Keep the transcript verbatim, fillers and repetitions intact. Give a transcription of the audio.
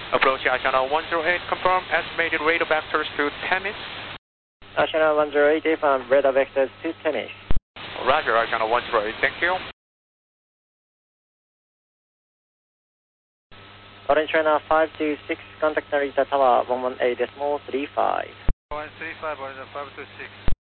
Approach Channel one zero eight, confirm estimated radar vectors to Tennis. Channel one zero eight, confirm radar vectors to Tennis. Roger, Channel one zero eight, thank you. Orange Channel five two six, contact Narita Tower one one eight point three five. one three five, Orange five two six.